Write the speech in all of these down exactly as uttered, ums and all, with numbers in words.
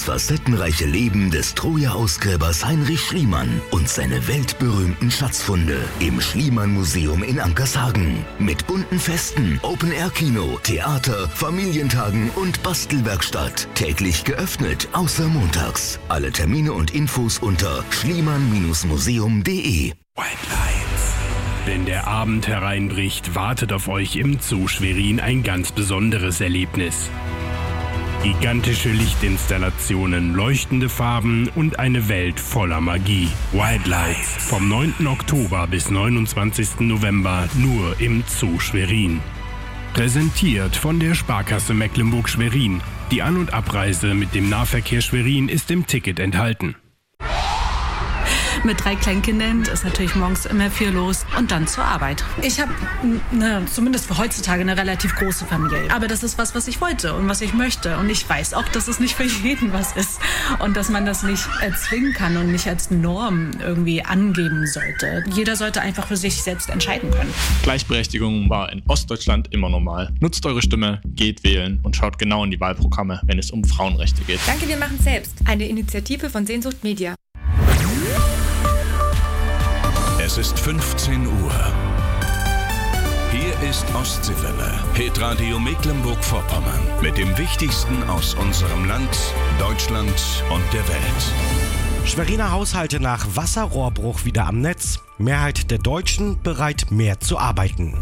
das facettenreiche Leben des Troja-Ausgräbers Heinrich Schliemann und seine weltberühmten Schatzfunde im Schliemann-Museum in Ankershagen. Mit bunten Festen, Open-Air-Kino, Theater, Familientagen und Bastelwerkstatt. Täglich geöffnet, außer montags. Alle Termine und Infos unter schliemann museum punkt de. White Lights. Wenn der Abend hereinbricht, wartet auf euch im Zoo Schwerin ein ganz besonderes Erlebnis. Gigantische Lichtinstallationen, leuchtende Farben und eine Welt voller Magie. White Lights vom neunten Oktober bis neunundzwanzigsten November nur im Zoo Schwerin. Präsentiert von der Sparkasse Mecklenburg-Schwerin. Die An- und Abreise mit dem Nahverkehr Schwerin ist im Ticket enthalten. Mit drei Kleinkindern ist natürlich morgens immer viel los und dann zur Arbeit. Ich habe, ne, zumindest für heutzutage, eine relativ große Familie. Aber das ist was, was ich wollte und was ich möchte. Und ich weiß auch, dass es nicht für jeden was ist. Und dass man das nicht erzwingen kann und nicht als Norm irgendwie angeben sollte. Jeder sollte einfach für sich selbst entscheiden können. Gleichberechtigung war in Ostdeutschland immer normal. Nutzt eure Stimme, geht wählen und schaut genau in die Wahlprogramme, wenn es um Frauenrechte geht. Danke, wir machen selbst. Eine Initiative von Sehnsucht Media. Es ist fünfzehn Uhr. Hier ist Ostseewelle, Hitradio Mecklenburg-Vorpommern. Mit dem Wichtigsten aus unserem Land, Deutschland und der Welt. Schweriner Haushalte nach Wasserrohrbruch wieder am Netz. Mehrheit der Deutschen bereit, mehr zu arbeiten.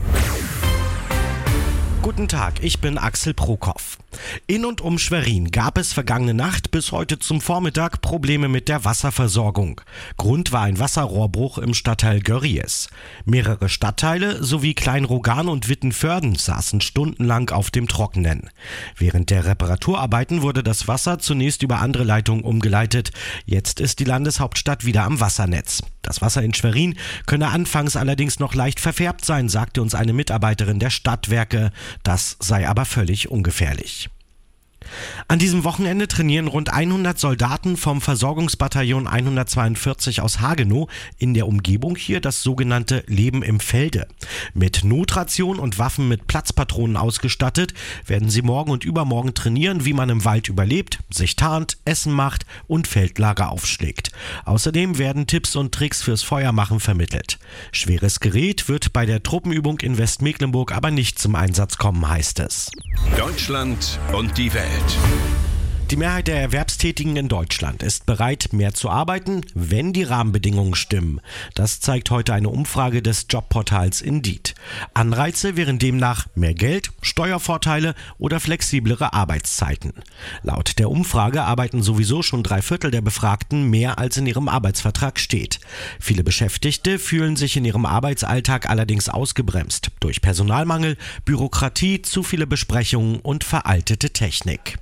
Guten Tag, ich bin Axel Prokop. In und um Schwerin gab es vergangene Nacht bis heute zum Vormittag Probleme mit der Wasserversorgung. Grund war ein Wasserrohrbruch im Stadtteil Görries. Mehrere Stadtteile sowie Kleinrogan und Wittenförden saßen stundenlang auf dem Trockenen. Während der Reparaturarbeiten wurde das Wasser zunächst über andere Leitungen umgeleitet. Jetzt ist die Landeshauptstadt wieder am Wassernetz. Das Wasser in Schwerin könne anfangs allerdings noch leicht verfärbt sein, sagte uns eine Mitarbeiterin der Stadtwerke. Das sei aber völlig ungefährlich. An diesem Wochenende trainieren rund hundert Soldaten vom Versorgungsbataillon hundertzweiundvierzig aus Hagenow in der Umgebung hier das sogenannte Leben im Felde. Mit Notration und Waffen mit Platzpatronen ausgestattet, werden sie morgen und übermorgen trainieren, wie man im Wald überlebt, sich tarnt, Essen macht und Feldlager aufschlägt. Außerdem werden Tipps und Tricks fürs Feuermachen vermittelt. Schweres Gerät wird bei der Truppenübung in Westmecklenburg aber nicht zum Einsatz kommen, heißt es. Deutschland und die Welt. Die Mehrheit der Erwerbstätigen in Deutschland ist bereit, mehr zu arbeiten, wenn die Rahmenbedingungen stimmen. Das zeigt heute eine Umfrage des Jobportals Indeed. Anreize wären demnach mehr Geld, Steuervorteile oder flexiblere Arbeitszeiten. Laut der Umfrage arbeiten sowieso schon drei Viertel der Befragten mehr, als in ihrem Arbeitsvertrag steht. Viele Beschäftigte fühlen sich in ihrem Arbeitsalltag allerdings ausgebremst durch Personalmangel, Bürokratie, zu viele Besprechungen und veraltete Technik.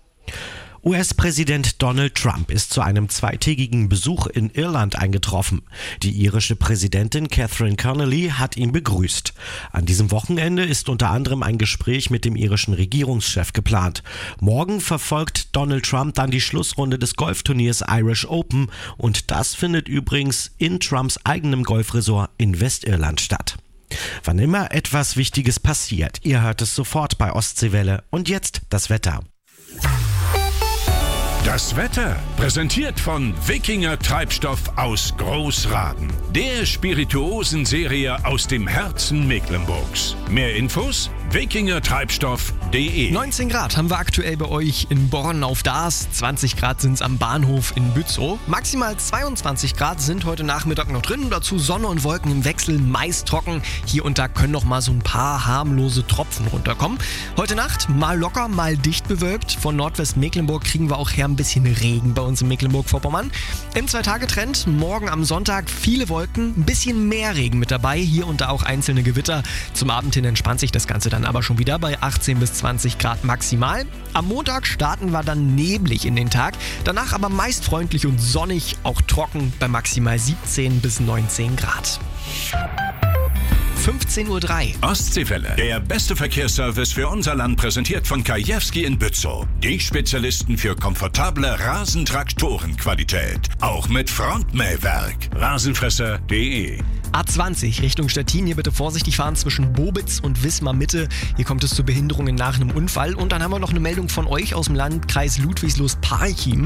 U S-Präsident Donald Trump ist zu einem zweitägigen Besuch in Irland eingetroffen. Die irische Präsidentin Catherine Connolly hat ihn begrüßt. An diesem Wochenende ist unter anderem ein Gespräch mit dem irischen Regierungschef geplant. Morgen verfolgt Donald Trump dann die Schlussrunde des Golfturniers Irish Open und das findet übrigens in Trumps eigenem Golfresort in Westirland statt. Wann immer etwas Wichtiges passiert, ihr hört es sofort bei Ostseewelle. Und jetzt das Wetter. Das Wetter, präsentiert von Wikinger Treibstoff aus Großraden. Der Spirituosenserie aus dem Herzen Mecklenburgs. Mehr Infos? wikinger treibstoff punkt de. neunzehn Grad haben wir aktuell bei euch in Born auf Daas. zwanzig Grad sind es am Bahnhof in Bützow. Maximal zweiundzwanzig Grad sind heute Nachmittag noch drin. Dazu Sonne und Wolken im Wechsel, meist trocken. Hier und da können noch mal so ein paar harmlose Tropfen runterkommen. Heute Nacht mal locker, mal dicht bewölkt. Von Nordwestmecklenburg kriegen wir auch her ein bisschen Regen bei uns in Mecklenburg-Vorpommern. Im Zwei-Tage-Trend, morgen am Sonntag viele Wolken, ein bisschen mehr Regen mit dabei. Hier und da auch einzelne Gewitter. Zum Abend hin entspannt sich das Ganze dann aber schon wieder bei achtzehn bis zwanzig Grad maximal. Am Montag starten wir dann neblig in den Tag, danach aber meist freundlich und sonnig, auch trocken bei maximal siebzehn bis neunzehn Grad. fünfzehn Uhr drei. Ostseewelle, der beste Verkehrsservice für unser Land, präsentiert von Kajewski in Bützow. Die Spezialisten für komfortable Rasentraktorenqualität. Auch mit Frontmähwerk. Rasenfresser punkt de. A zwanzig Richtung Stettin, hier bitte vorsichtig fahren zwischen Bobitz und Wismar Mitte. Hier kommt es zu Behinderungen nach einem Unfall. Und dann haben wir noch eine Meldung von euch aus dem Landkreis Ludwigslust-Parchim.